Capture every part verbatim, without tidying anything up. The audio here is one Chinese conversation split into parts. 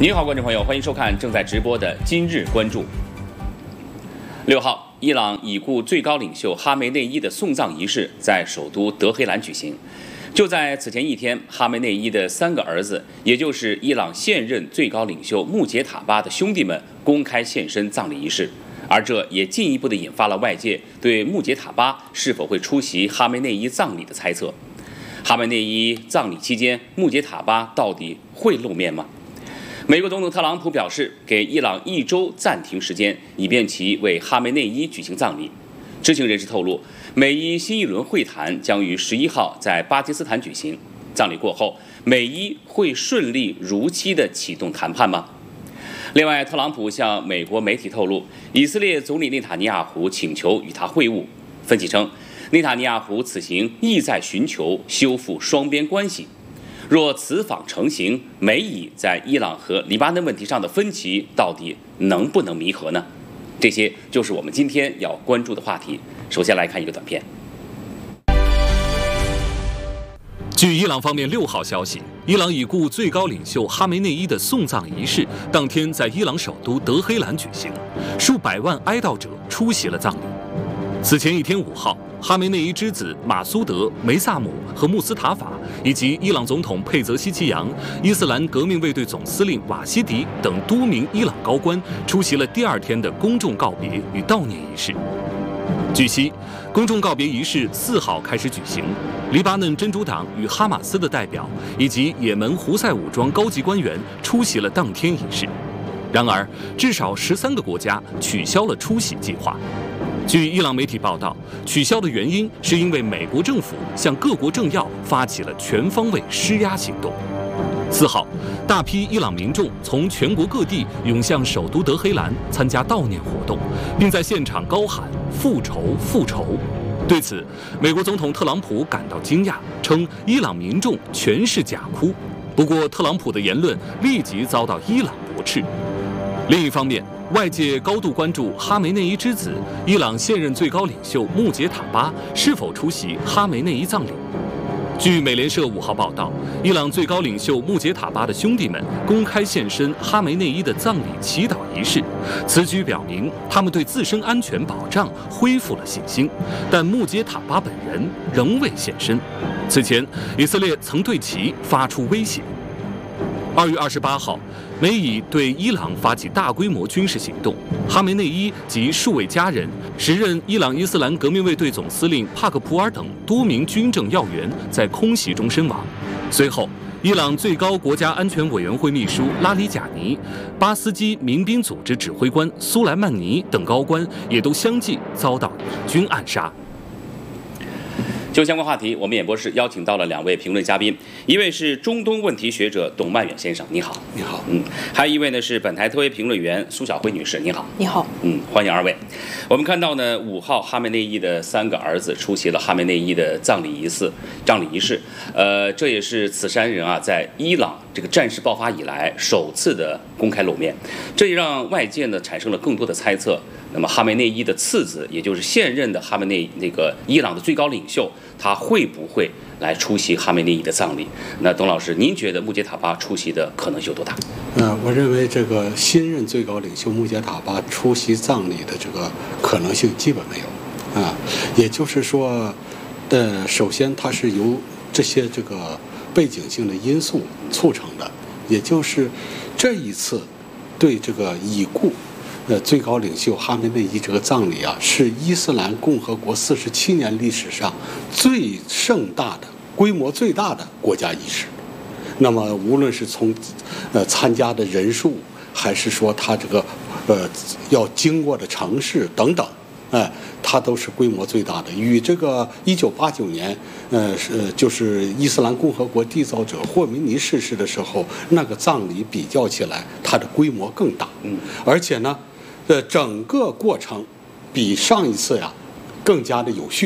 您好，观众朋友，欢迎收看正在直播的今日关注。六号，伊朗已故最高领袖哈梅内伊的送葬仪式在首都德黑兰举行。就在此前一天，哈梅内伊的三个儿子，也就是伊朗现任最高领袖穆杰塔巴的兄弟们公开现身葬礼仪式，而这也进一步的引发了外界对穆杰塔巴是否会出席哈梅内伊葬礼的猜测。哈梅内伊葬礼期间，穆杰塔巴到底会露面吗？美国总统特朗普表示，给伊朗一周暂停时间，以便其为哈梅内伊举行葬礼。知情人士透露，美伊新一轮会谈将于十一号在巴基斯坦举行。葬礼过后，美伊会顺利如期地启动谈判吗？另外，特朗普向美国媒体透露，以色列总理内塔尼亚胡请求与他会晤。分析称，内塔尼亚胡此行意在寻求修复双边关系。若此访成行，美以在伊朗和黎巴嫩问题上的分歧到底能不能弥合呢？这些就是我们今天要关注的话题。首先来看一个短片。 据伊朗方面六号消息，伊朗已故最高领袖哈梅内伊的送葬仪式当天在伊朗首都德黑兰举行，数百万哀悼者出席了葬礼。此前一天五号，哈梅内伊之子马苏德、梅萨姆和穆斯塔法，以及伊朗总统佩泽希奇扬、伊斯兰革命卫队总司令瓦希迪等多名伊朗高官出席了第二天的公众告别与悼念仪式。据悉，公众告别仪式四号开始举行，黎巴嫩真主党与哈马斯的代表以及也门胡塞武装高级官员出席了当天仪式。然而，至少十三个国家取消了出席计划。据伊朗媒体报道，取消的原因是因为美国政府向各国政要发起了全方位施压行动。四号，大批伊朗民众从全国各地涌向首都德黑兰参加悼念活动，并在现场高喊“复仇，复仇”。对此，美国总统特朗普感到惊讶，称伊朗民众全是假哭。不过，特朗普的言论立即遭到伊朗驳斥。另一方面，外界高度关注哈梅内伊之子、伊朗现任最高领袖穆杰塔巴是否出席哈梅内伊葬礼。据美联社五号报道，伊朗最高领袖穆杰塔巴的兄弟们公开现身哈梅内伊的葬礼祈祷仪式，此举表明他们对自身安全保障恢复了信心，但穆杰塔巴本人仍未现身。此前，以色列曾对其发出威胁。二月二十八号，美以对伊朗发起大规模军事行动，哈梅内伊及数位家人、时任伊朗伊斯兰革命卫队总司令帕克普尔等多名军政要员在空袭中身亡。随后，伊朗最高国家安全委员会秘书拉里贾尼、巴斯基民兵组织指挥官苏莱曼尼等高官也都相继遭到以军暗杀。 就相关话题，我们演播室邀请到了两位评论嘉宾，一位是中东问题学者董曼远先生，你好。 你好。 嗯，还有一位呢是本台特约评论员苏晓辉女士，你好。 你好。 嗯，欢迎二位。我们看到呢，五号哈梅内伊的三个儿子出席了哈梅内伊的葬礼仪式，葬礼仪式，呃，这也是此三人啊在伊朗这个战事爆发以来首次的公开露面，这也让外界呢产生了更多的猜测。那么哈梅内伊的次子，也就是现任的哈梅内那个伊朗的最高领袖，他会不会来出席哈梅内伊的葬礼？那董老师，您觉得穆杰塔巴出席的可能性有多大？ 呃，我认为这个新任最高领袖穆杰塔巴出席葬礼的这个可能性基本没有，啊，也就是说，呃，首先它是由这些这个背景性的因素促成的，也就是这一次对这个已故呃，最高领袖哈梅内伊这个葬礼啊，是伊斯兰共和国四十七年历史上最盛大的、规模最大的国家仪式。那么，无论是从呃参加的人数，还是说他这个呃要经过的城市等等，哎、呃，它都是规模最大的。与这个一九八九年，呃，是就是伊斯兰共和国缔造者霍梅尼逝世的时候，那个葬礼比较起来，它的规模更大。嗯，而且呢。呃，整个过程比上一次呀更加的有序，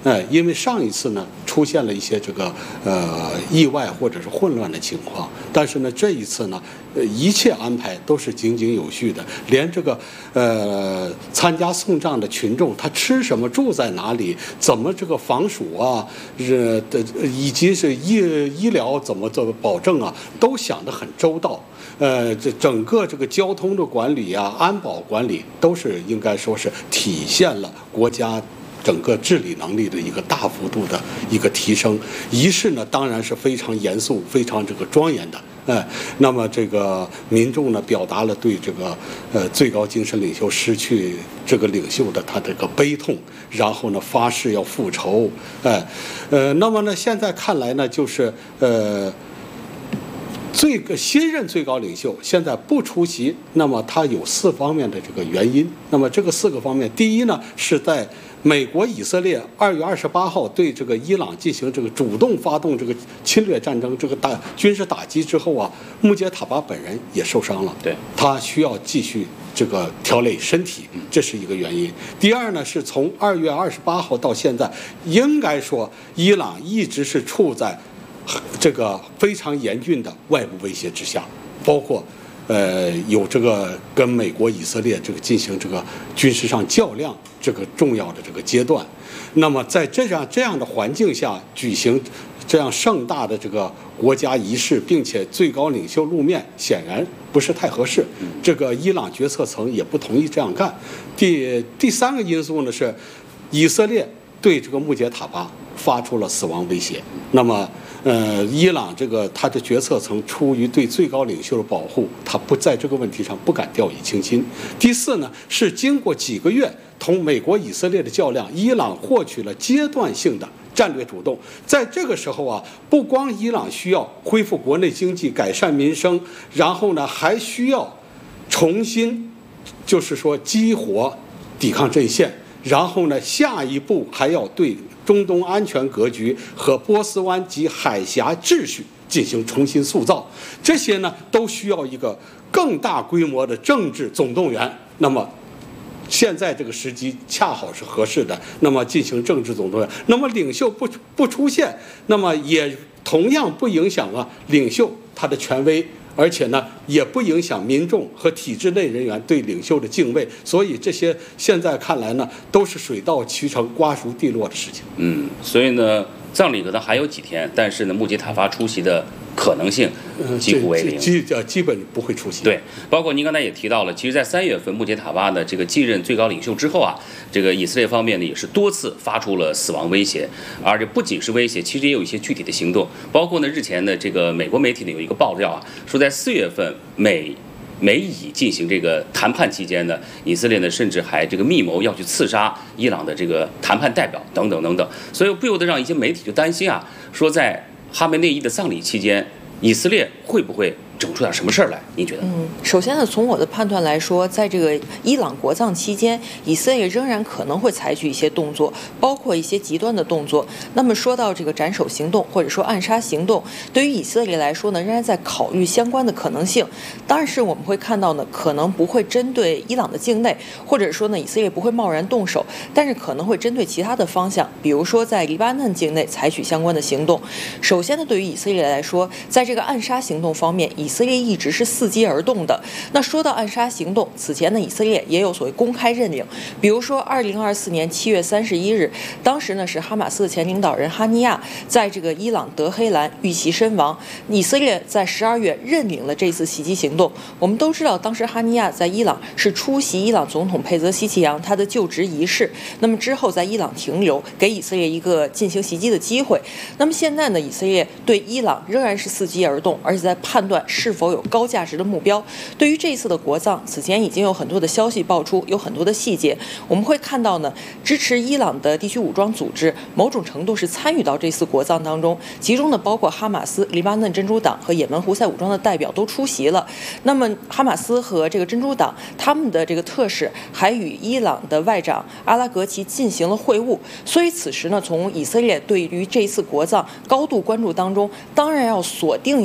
哎，因为上一次呢出现了一些这个呃意外或者是混乱的情况，但是呢这一次呢，呃一切安排都是井井有序的，连这个呃参加送葬的群众他吃什么、住在哪里、怎么这个防暑啊，是的，以及是医医疗怎么做保证啊，都想得很周到。呃，这整个这个交通的管理啊、安保管理都是应该说是体现了国家整个治理能力的一个大幅度的一个提升。仪式呢，当然是非常严肃、非常这个庄严的。哎，那么这个民众呢，表达了对这个呃最高精神领袖失去这个领袖的他这个悲痛，然后呢发誓要复仇。哎，呃，那么呢现在看来呢，就是呃。最新任最高领袖现在不出席，那么他有四方面的这个原因。那么这个四个方面，第一呢，是在美国、以色列二月二十八号对这个伊朗进行这个主动发动这个侵略战争、这个打军事打击之后啊，穆杰塔巴本人也受伤了， 对， 他需要继续这个调理身体，这是一个原因。第二呢，是从二月二十八号到现在，应该说伊朗一直是处在这个非常严峻的外部威胁之下，包括呃有这个跟美国、以色列这个进行这个军事上较量这个重要的这个阶段。那么在这样这样的环境下举行这样盛大的这个国家仪式，并且最高领袖露面，显然不是太合适。这个伊朗决策层也不同意这样干。第第三个因素呢是，以色列对这个穆杰塔巴发出了死亡威胁。那么呃，伊朗这个他的决策层出于对最高领袖的保护，他不在这个问题上不敢掉以轻心。第四呢，是经过几个月同美国、以色列的较量，伊朗获取了阶段性的战略主动。在这个时候啊，不光伊朗需要恢复国内经济、改善民生，然后呢，还需要重新，就是说激活抵抗阵线，然后呢，下一步还要对中东安全格局和波斯湾及海峡秩序进行重新塑造，这些呢都需要一个更大规模的政治总动员。那么现在这个时机恰好是合适的，那么进行政治总动员。那么领袖不不出现，那么也同样不影响啊领袖他的权威，而且呢，也不影响民众和体制内人员对领袖的敬畏，所以这些现在看来呢，都是水到渠成、瓜熟蒂落的事情。 嗯，所以呢，葬礼可能还有几天，但是呢，穆杰塔巴出席的可能性几乎为零， 基基基本不会出席。 对，包括您刚才也提到了，其实，在三月份穆杰塔巴的这个继任最高领袖之后啊，这个以色列方面呢也是多次发出了死亡威胁，而且不仅是威胁，其实也有一些具体的行动，包括呢日前的这个美国媒体呢有一个爆料啊，说在四月份美。美以进行这个谈判期间呢，以色列呢甚至还这个密谋要去刺杀伊朗的这个谈判代表等等等等，所以不由得让一些媒体就担心啊，说在哈梅内伊的葬礼期间，以色列会不会整出点什么事儿来？您觉得？ 嗯，首先呢，从我的判断来说，在这个伊朗国葬期间，以色列仍然可能会采取一些动作，包括一些极端的动作。那么说到这个斩首行动或者说暗杀行动，对于以色列来说呢，仍然在考虑相关的可能性。但是我们会看到呢，可能不会针对伊朗的境内，或者说呢，以色列不会贸然动手，但是可能会针对其他的方向，比如说在黎巴嫩境内采取相关的行动。首先呢，对于以色列来说，在这个暗杀行动方面，以色列一直是伺机而动的。那说到暗杀行动，此前呢，以色列也有所谓公开认领，比如说二零二四年七月三十一日，当时呢是哈马斯的前领导人哈尼亚在这个伊朗德黑兰遇袭身亡，以色列在十二月认领了这次袭击行动。我们都知道，当时哈尼亚在伊朗是出席伊朗总统佩泽希奇扬他的就职仪式，那么之后在伊朗停留，给以色列一个进行袭击的机会。那么现在呢，以色列对伊朗仍然是伺机而动，而且在判断是否有高价值的目标。对于这一次的国葬，此前已经有很多的消息爆出，有很多的细节。我们会看到呢，支持伊朗的地区武装组织某种程度是参与到这次国葬当中，其中呢包括哈马斯、黎巴嫩真主党和也门胡塞武装的代表都出席了。那么哈马斯和这个真主党他们的这个特使还与伊朗的外长阿拉格齐进行了会晤。所以此时呢，从以色列对于这一次国葬高度关注当中，当然要锁定一些关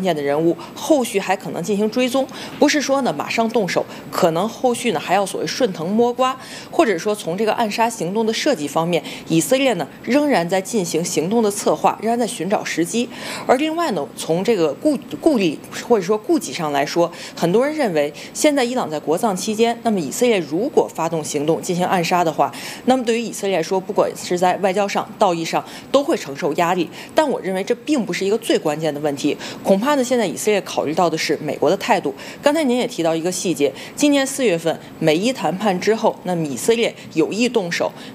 关键的人物，后续还可能进行追踪，不是说呢马上动手，可能后续呢还要所谓顺藤摸瓜，或者说从这个暗杀行动的设计方面，以色列呢仍然在进行行动的策划，仍然在寻找时机。而另外呢，从这个顾顾虑或者说顾忌上来说，很多人认为现在伊朗在国葬期间，那么以色列如果发动行动进行暗杀的话，那么对于以色列来说，不管是在外交上、道义上都会承受压力。但我认为这并不是一个最关键的问题，恐怕呢现在以色列考虑到的是美国的态度。刚才您也提到一个细节，今年四月份美伊谈判之后，那么以色列有意动手。